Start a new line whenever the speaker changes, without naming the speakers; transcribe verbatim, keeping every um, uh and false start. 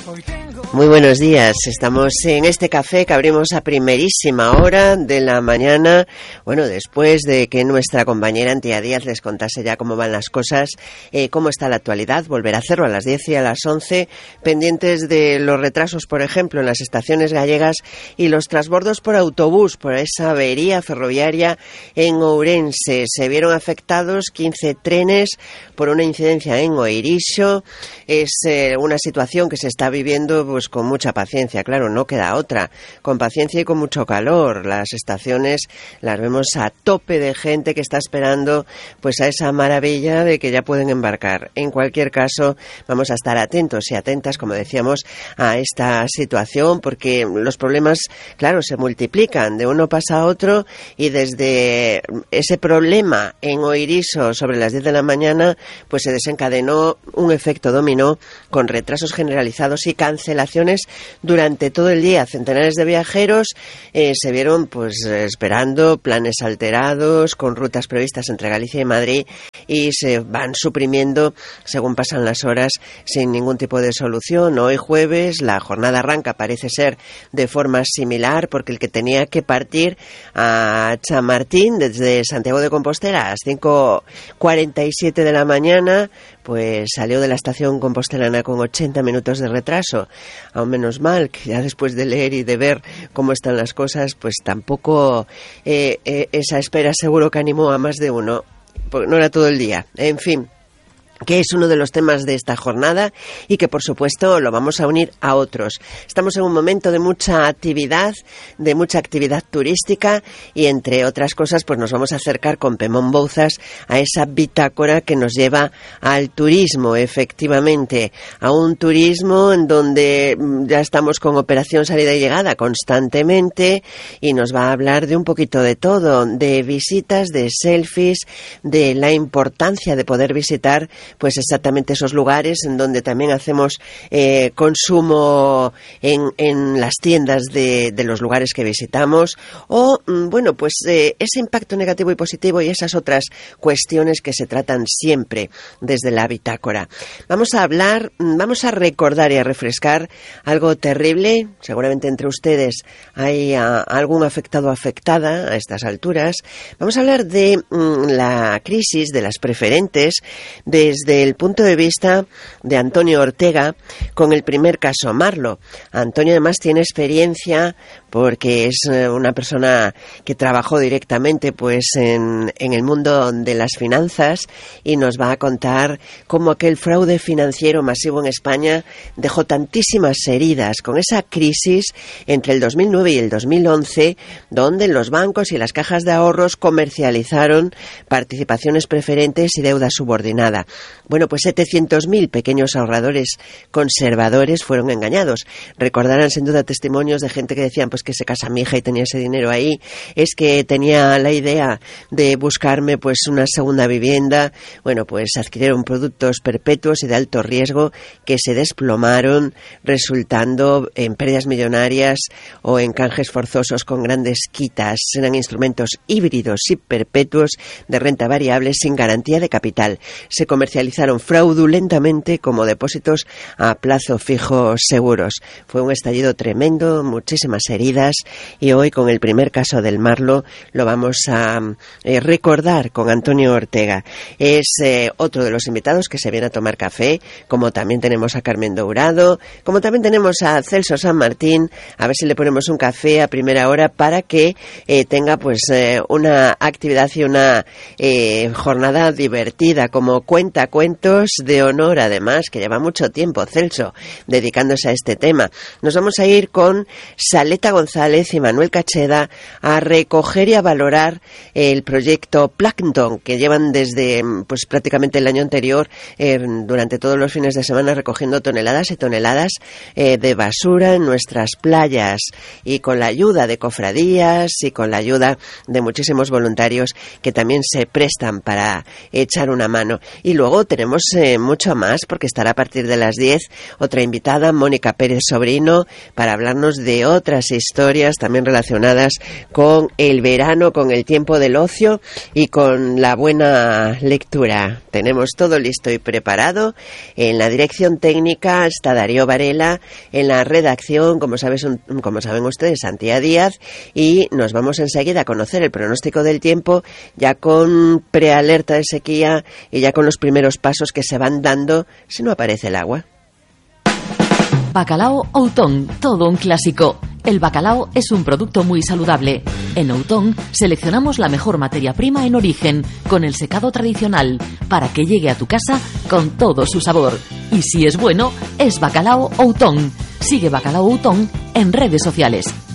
Muy buenos días, estamos en este café que abrimos a primerísima hora de la mañana, bueno, después de que nuestra compañera Antía Díaz les contase ya cómo van las cosas, eh, cómo está la actualidad. Volverá a hacerlo a las diez y a las once, pendientes de los retrasos, por ejemplo, en las estaciones gallegas y los transbordos por autobús, por esa avería ferroviaria en Ourense. Se vieron afectados quince trenes por una incidencia en Oirixo. Es eh, una situación que se está viviendo pues con mucha paciencia, claro, no queda otra, con paciencia y con mucho calor. Las estaciones las vemos a tope de gente que está esperando pues a esa maravilla de que ya pueden embarcar. En cualquier caso, vamos a estar atentos y atentas, como decíamos, a esta situación, porque los problemas, claro, se multiplican, de uno pasa a otro, y desde ese problema en Oirixo sobre las diez de la mañana, pues se desencadenó un efecto dominó con retrasos generalizados y cancelaciones durante todo el día. Centenares de viajeros eh, se vieron pues esperando, planes alterados, con rutas previstas entre Galicia y Madrid, y se van suprimiendo según pasan las horas sin ningún tipo de solución. Hoy jueves la jornada arranca, parece ser de forma similar, porque el que tenía que partir a Chamartín desde Santiago de Compostela a las cinco cuarenta y siete de la mañana, pues salió de la estación compostelana con ochenta minutos de retraso. Aún menos mal que ya después de leer y de ver cómo están las cosas, pues tampoco eh, eh, esa espera seguro que animó a más de uno, porque no era todo el día. En fin, que es uno de los temas de esta jornada y que, por supuesto, lo vamos a unir a otros. Estamos en un momento de mucha actividad, de mucha actividad turística, y, entre otras cosas, pues nos vamos a acercar con Pemón Bouzas a esa bitácora que nos lleva al turismo, efectivamente, a un turismo en donde ya estamos con operación salida y llegada constantemente, y nos va a hablar de un poquito de todo, de visitas, de selfies, de la importancia de poder visitar pues exactamente esos lugares en donde también hacemos eh, consumo en, en las tiendas de, de los lugares que visitamos, o bueno, pues eh, ese impacto negativo y positivo y esas otras cuestiones que se tratan siempre desde la bitácora. Vamos a hablar, vamos a recordar y a refrescar algo terrible. Seguramente entre ustedes hay a, algún afectado o afectada a estas alturas. Vamos a hablar de mm, la crisis de las preferentes de desde el punto de vista de Antonio Ortega, con el primer caso Marlo. Antonio además tiene experiencia porque es una persona que trabajó directamente pues en, en el mundo de las finanzas, y nos va a contar cómo aquel fraude financiero masivo en España dejó tantísimas heridas, con esa crisis entre el dos mil nueve y el dos mil once, donde los bancos y las cajas de ahorros comercializaron participaciones preferentes y deuda subordinada. Bueno, pues setecientos mil pequeños ahorradores conservadores fueron engañados. Recordarán sin duda testimonios de gente que decían pues que se casa mi hija y tenía ese dinero ahí, es que tenía la idea de buscarme pues una segunda vivienda. Bueno, pues adquirieron productos perpetuos y de alto riesgo que se desplomaron, resultando en pérdidas millonarias o en canjes forzosos con grandes quitas. Eran instrumentos híbridos y perpetuos de renta variable sin garantía de capital. Se comercializaron fraudulentamente como depósitos a plazo fijo seguros. Fue un estallido tremendo, muchísimas heridas, y hoy, con el primer caso del Marlo, lo vamos a eh, recordar con Antonio Ortega. Es eh, otro de los invitados que se viene a tomar café, como también tenemos a Carmen Dourado, como también tenemos a Celso San Martín. A ver si le ponemos un café a primera hora para que eh, tenga pues eh, una actividad y una eh, jornada divertida, como cuenta cuentos de honor, además, que lleva mucho tiempo Celso dedicándose a este tema. Nos vamos a ir con Saleta González y Manuel Cacheda a recoger y a valorar el proyecto Plankton, que llevan desde pues prácticamente el año anterior, eh, durante todos los fines de semana, recogiendo toneladas y toneladas eh, de basura en nuestras playas, y con la ayuda de cofradías y con la ayuda de muchísimos voluntarios que también se prestan para echar una mano. Y luego luego tenemos eh, mucho más, porque estará a partir de las diez otra invitada, Mónica Pérez Sobrino, para hablarnos de otras historias también relacionadas con el verano, con el tiempo del ocio y con la buena lectura. Tenemos todo listo y preparado. En la dirección técnica está Darío Varela, en la redacción, como sabes, un, como saben ustedes, Antía Díaz, y nos vamos enseguida a conocer el pronóstico del tiempo, ya con prealerta de sequía y ya con los primeros pasos que se van dando si no aparece el agua.
Bacalao Outón, todo un clásico. El bacalao es un producto muy saludable. En Outón seleccionamos la mejor materia prima en origen, con el secado tradicional, para que llegue a tu casa con todo su sabor. Y si es bueno, es Bacalao Outón. Sigue Bacalao Outón en redes sociales.